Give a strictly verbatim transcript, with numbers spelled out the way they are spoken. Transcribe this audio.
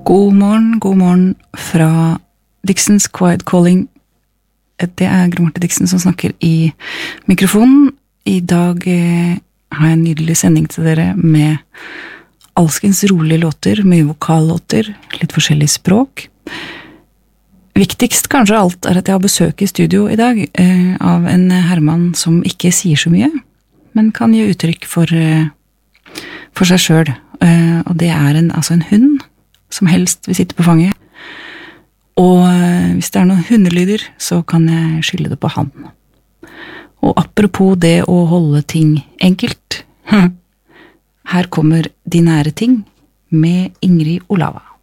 God morgen, god morgen fra Dixons Quiet Calling. Det er Gro Marte Dixon som snakker i mikrofonen. I dag eh, har jeg en nydelig sending til dere med alskens rolige låter, mye vokallåter, litt forskjellig språk. Viktigst kanskje alt er at jeg har besøk i studio i dag eh, av en herremann som ikke sier så mye, men kan gi uttrykk for, eh, for seg selv. Eh, og det er en, altså en hund som helst vil sitte på fanget. Og hvis det er noen hundelyder, så kan jeg skylde det på han. Og apropos det å holde ting enkelt, her kommer De nære ting med Ingrid Olava.